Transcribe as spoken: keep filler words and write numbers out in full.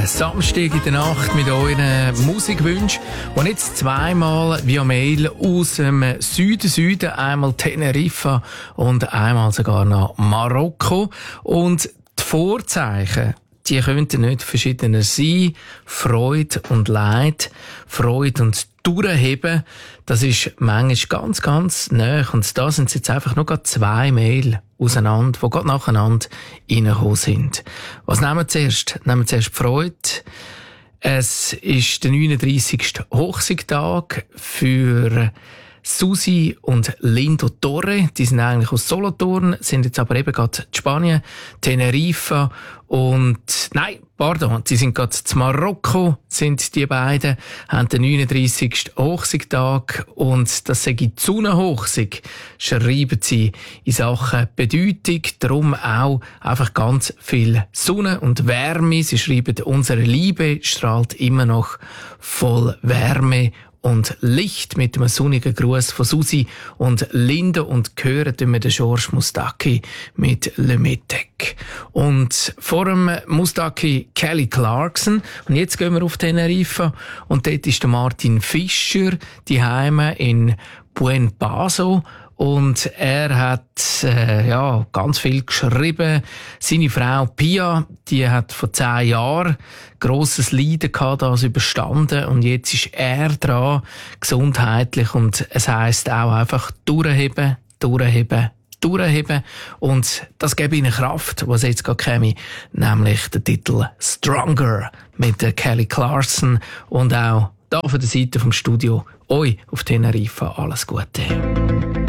Samstag in der Nacht mit euren Musikwünschen. Und jetzt zweimal via Mail aus dem Süden, Süden, einmal Teneriffa und einmal sogar nach Marokko. Und die Vorzeichen, die könnten nicht verschiedener sein. Freude und Leid, Freude und Durchheben, das ist manchmal ganz, ganz nahe. Und da sind jetzt einfach nur gerade zwei Mail auseinander, die gerade nacheinander reingekommen sind. Was nehmen wir zuerst? Nehmen wir zuerst die Freude. Es ist der neununddreissigste Hochsiegtag für Susi und Lindo Torre, die sind eigentlich aus Solothurn, sind jetzt aber eben gerade in Spanien, Teneriffa und, nein, pardon, die sind gerade in Marokko, sind die beiden, haben den neununddreissigsten Hochsiegtag und das sei die Sonnenhochsieg, schreiben sie in Sachen Bedeutung, darum auch einfach ganz viel Sonne und Wärme. Sie schreiben, unsere Liebe strahlt immer noch voll Wärme und Licht mit einem sonnigen Gruß von Susi und Lindo und hören wir den George Mustaki mit Le Metec. Und vor dem Mustaki Kelly Clarkson. Und jetzt gehen wir auf Teneriffa und dort ist der Martin Fischer, die Heime in Buen Paso. Und er hat äh, ja ganz viel geschrieben. Seine Frau Pia, die hat vor zehn Jahren grosses Leiden gehabt, das überstanden. Und jetzt ist er dran, gesundheitlich. Und es heisst auch einfach durchheben, durchheben, durchheben. Und das gibt ihnen Kraft, was jetzt gerade käme, nämlich der Titel Stronger mit der Kelly Clarkson. Und auch da von der Seite vom Studio euch auf Teneriffa alles Gute.